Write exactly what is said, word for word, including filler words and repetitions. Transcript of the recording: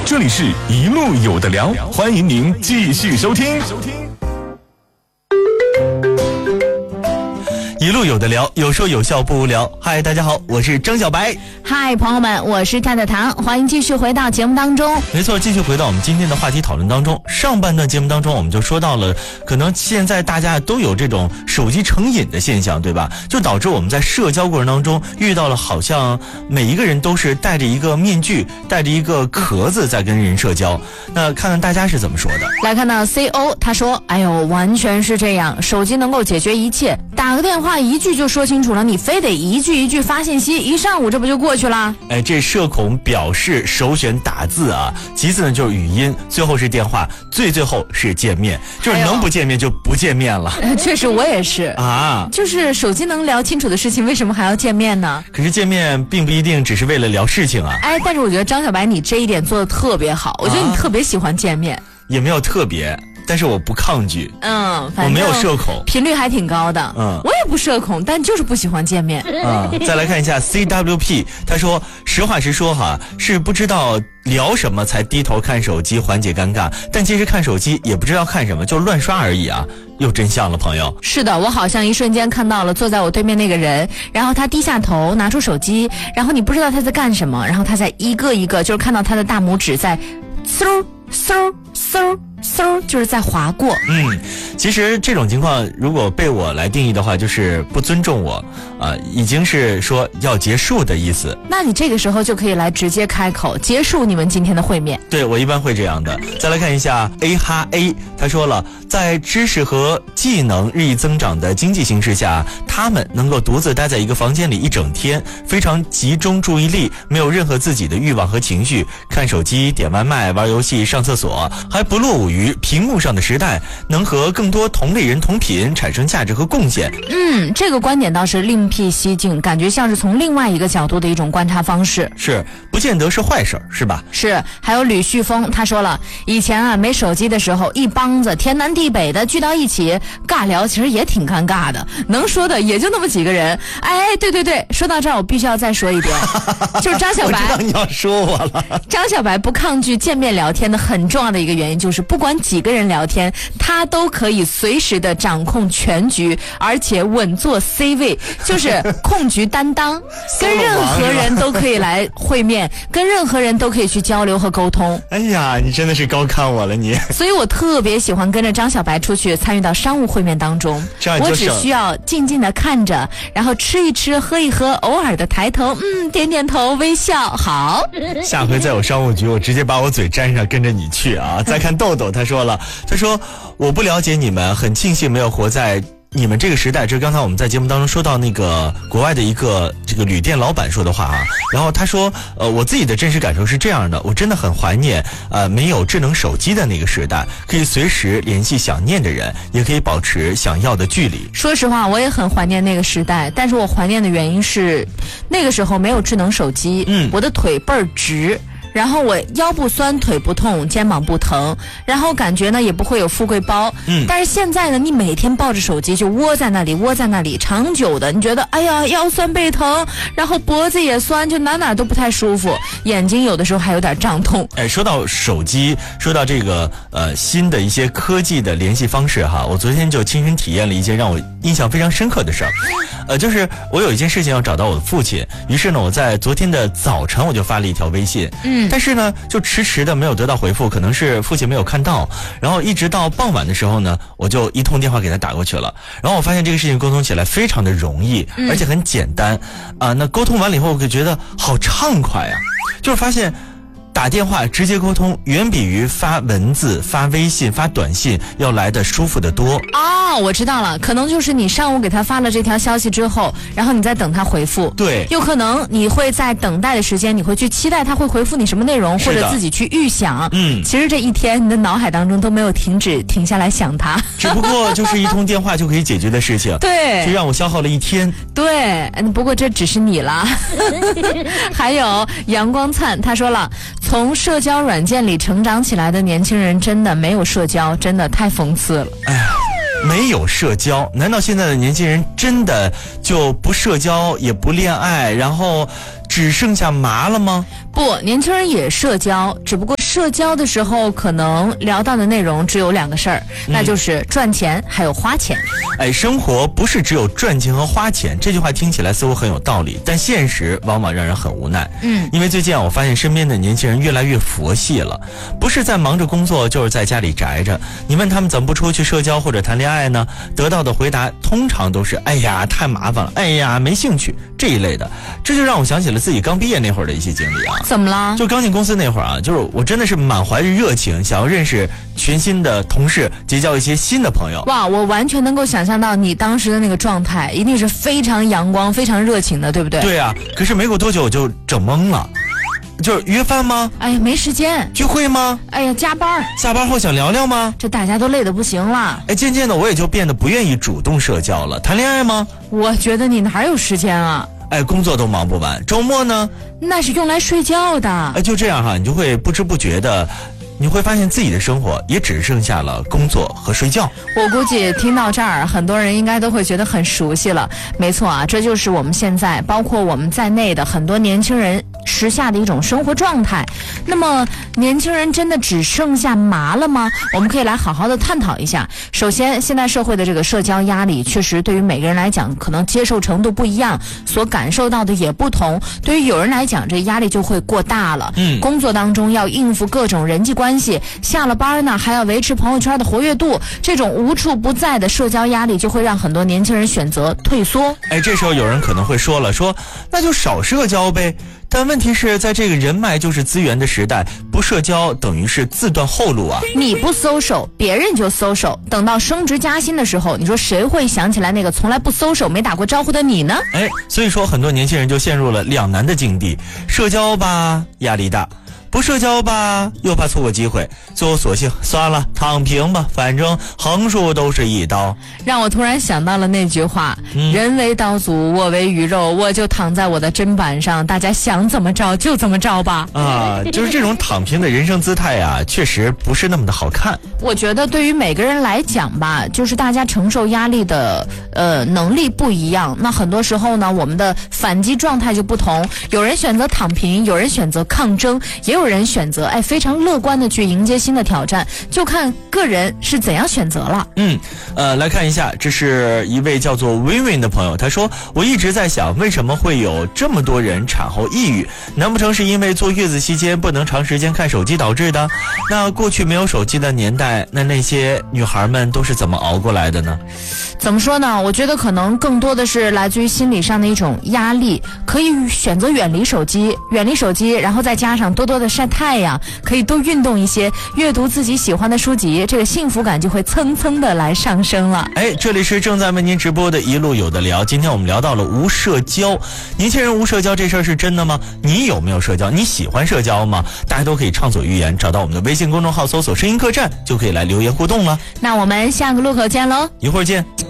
这里是一路有的聊，欢迎您继续收听。 一路有的聊，有说有笑不无聊。嗨，大家好，我是张小白。 嗨，朋友们，我是太太糖，欢迎继续回到节目当中。 没错，继续回到我们今天的话题讨论当中。上半段节目当中，我们就说到了，可能现在大家都有这种手机成瘾的现象，对吧？就导致我们在社交过程当中遇到了，好像每一个人都是戴着一个面具，戴着一个壳子在跟人社交。那看看大家是怎么说的。 来看到 C O， 他说：“哎呦，完全是这样，手机能够解决一切，打个电话一句就说清楚了，你非得一句一句发信息，一上午这不就过去了？” 哎，这社恐表示首选打字啊，其次呢就是语音，最后是电话，最最后是见面，就是能不见面就不见面了。 哎、确实，我也是啊， 就是手机能聊清楚的事情，为什么还要见面呢？ 可是见面并不一定只是为了聊事情啊。 哎，但是我觉得张小白你这一点做的特别好，我觉得你特别喜欢见面。啊、 也没有特别。但是我不抗拒， 嗯， 我没有社恐， 频率还挺高的，嗯，我也不社恐，但就是不喜欢见面。 啊、嗯，再来看一下 C W P， 他说实话实说哈，是不知道聊什么才低头看手机缓解尴尬，但其实看手机也不知道看什么，就乱刷而已啊。又真相了，朋友。 是的，我好像一瞬间看到了坐在我对面那个人，然后他低下头拿出手机，然后你不知道他在干什么，然后他在一个一个就是看到他的大拇指在嗖嗖嗖嗖就是在划过。 嗯，其实这种情况如果被我来定义的话，就是不尊重我，啊、呃，已经是说要结束的意思。 那你这个时候就可以来直接开口结束你们今天的会面。 对，我一般会这样的。再来看一下 A H A， 他说了，在知识和技能日益增长的经济形势下，他们能够独自待在一个房间里一整天，非常集中注意力，没有任何自己的欲望和情绪，看手机、点外卖、玩游戏、上厕所，还不落伍于屏幕上的时代，能和更多同类人同频，产生价值和贡献。 嗯，这个观点倒是另辟蹊径，感觉像是从另外一个角度的一种观察方式。 是，不见得是坏事，是吧？ 是。还有吕旭峰，他说了，以前啊没手机的时候，一帮子天南地北的聚到一起尬聊，其实也挺尴尬的，能说的也就那么几个人。哎，对对对，说到这儿我必须要再说一点，就是张小白， 我知道你要说我了。 张小白不抗拒见面聊天的很重要的一个原因，就是不管几个人聊天，他都可以随时的掌控全局，而且稳坐 C 位，就是控局担当，跟任何人都可以来会面，跟任何人都可以去交流和沟通。 哎呀，你真的是高看我了你。 所以我特别喜欢跟着张小白出去参与到商务会面当中，我只需要静静的看着，然后吃一吃喝一喝，偶尔的抬头嗯点点头微笑。好， 下回再有商务局我直接把我嘴粘上跟着你去啊。再看豆豆，他说了，他说我不了解你们，很庆幸没有活在你们这个时代。这是刚才我们在节目当中说到那个国外的一个这个旅店老板说的话啊。然后他说呃我自己的真实感受是这样的，我真的很怀念呃没有智能手机的那个时代，可以随时联系想念的人，也可以保持想要的距离。 说实话，我也很怀念那个时代，但是我怀念的原因是那个时候没有智能手机，嗯，我的腿倍儿直，然后我腰不酸腿不痛肩膀不疼，然后感觉呢也不会有富贵包。嗯，但是现在呢，你每天抱着手机就窝在那里窝在那里，长久的你觉得哎呀腰酸背疼，然后脖子也酸，就哪哪都不太舒服，眼睛有的时候还有点胀痛。 哎，说到手机，说到这个呃新的一些科技的联系方式哈，我昨天就亲身体验了一件让我印象非常深刻的事儿。呃，就是我有一件事情要找到我的父亲，于是呢我在昨天的早晨我就发了一条微信，嗯。但是呢就迟迟的没有得到回复，可能是父亲没有看到，然后一直到傍晚的时候呢，我就一通电话给他打过去了，然后我发现这个事情沟通起来非常的容易，嗯、而且很简单啊、呃。那沟通完了以后，我就觉得好畅快啊，就是发现打电话直接沟通远比于发文字、发微信、发短信要来的舒服得多。 哦，我知道了，可能就是你上午给他发了这条消息之后，然后你再等他回复。 对， 有可能你会在等待的时间，你会去期待他会回复你什么内容，或者自己去预想。嗯，其实这一天你的脑海当中都没有停止停下来想他， 只不过就是一通电话就可以解决的事情。 对， 就让我消耗了一天。 对，不过这只是你啦。还有阳光灿他说了，从社交软件里成长起来的年轻人真的没有社交，真的太讽刺了。 哎呀，没有社交，难道现在的年轻人真的就不社交也不恋爱，然后只剩下麻了吗？ 不，年轻人也社交，只不过社交的时候，可能聊到的内容只有两个事儿，嗯、那就是赚钱还有花钱。 哎，生活不是只有赚钱和花钱，这句话听起来似乎很有道理，但现实往往让人很无奈。 嗯， 因为最近啊，我发现身边的年轻人越来越佛系了，不是在忙着工作，就是在家里宅着。你问他们怎么不出去社交或者谈恋爱呢？得到的回答通常都是：哎呀，太麻烦了，哎呀，没兴趣这一类的。这就让我想起了自己刚毕业那会儿的一些经历啊。 怎么了？ 就刚进公司那会儿啊，就是我真的是满怀着热情，想要认识全新的同事，结交一些新的朋友。 哇，我完全能够想象到你当时的那个状态，一定是非常阳光、非常热情的，对不对？ 对啊，可是没过多久我就整懵了。就是约饭吗？ 哎呀，没时间。 聚会吗？ 哎呀，加班。 下班后想聊聊吗？ 这大家都累得不行了。 哎，渐渐的我也就变得不愿意主动社交了。谈恋爱吗？ 我觉得你哪有时间啊？ 哎，工作都忙不完，周末呢？ 那是用来睡觉的。 哎，就这样哈，你就会不知不觉的，你会发现自己的生活也只剩下了工作和睡觉。 我估计听到这儿，很多人应该都会觉得很熟悉了。没错啊，这就是我们现在，包括我们在内的很多年轻人时下的一种生活状态。那么年轻人真的只剩下麻了吗？我们可以来好好的探讨一下。首先，现在社会的这个社交压力确实对于每个人来讲可能接受程度不一样，所感受到的也不同。对于有人来讲，这压力就会过大了。 嗯， 工作当中要应付各种人际关系，下了班呢还要维持朋友圈的活跃度，这种无处不在的社交压力就会让很多年轻人选择退缩。 哎，这时候有人可能会说了，说那就少社交呗。但问题是在这个人脉就是资源的时代，不社交等于是自断后路啊。 你不social，别人就social，等到升职加薪的时候，你说谁会想起来那个从来不social没打过招呼的你呢？ 哎，所以说很多年轻人就陷入了两难的境地，社交吧压力大，不社交吧又怕错过机会，最后索性算了，躺平吧，反正横竖都是一刀。 让我突然想到了那句话、嗯、人为刀俎，我为鱼肉，我就躺在我的砧板上，大家想怎么着就怎么着吧。 啊，就是这种躺平的人生姿态啊，确实不是那么的好看。 我觉得对于每个人来讲吧，就是大家承受压力的呃能力不一样，那很多时候呢，我们的反击状态就不同。有人选择躺平，有人选择抗争，也有人选择哎非常乐观的去迎接新的挑战，就看个人是怎样选择了。 嗯，呃，来看一下，这是一位叫做 Winwin 的朋友，他说：我一直在想，为什么会有这么多人产后抑郁？难不成是因为坐月子期间不能长时间看手机导致的？那过去没有手机的年代，那那些女孩们都是怎么熬过来的呢？ 怎么说呢？我觉得可能更多的是来自于心理上的一种压力，可以选择远离手机，远离手机，然后再加上多多的晒太阳，可以多运动一些，阅读自己喜欢的书籍，这个幸福感就会蹭蹭的来上升了。 哎，这里是正在为您直播的一路有的聊，今天我们聊到了无社交。年轻人无社交这事儿是真的吗？你有没有社交？你喜欢社交吗？大家都可以畅所欲言，找到我们的微信公众号搜索声音客栈就可以来留言互动了。 那我们下个路口见喽， 一会儿见。